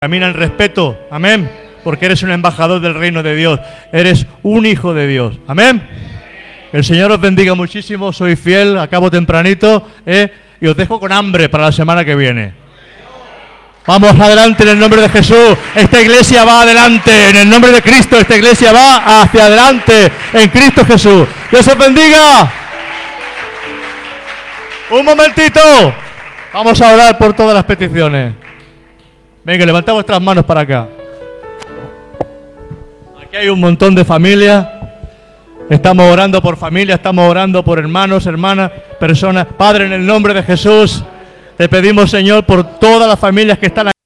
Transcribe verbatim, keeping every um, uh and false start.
Camina en respeto, amén, porque eres un embajador del reino de Dios, eres un hijo de Dios, amén. El Señor os bendiga muchísimo, soy fiel, acabo tempranito, ¿eh? Y os dejo con hambre para la semana que viene. Vamos adelante en el nombre de Jesús, esta iglesia va adelante, en el nombre de Cristo, esta iglesia va hacia adelante, en Cristo Jesús. Dios os bendiga. Un momentito, vamos a orar por todas las peticiones. Venga, levantad vuestras manos para acá. Aquí hay un montón de familias. Estamos orando por familia, estamos orando por hermanos, hermanas, personas. Padre, en el nombre de Jesús, te pedimos, Señor, por todas las familias que están aquí.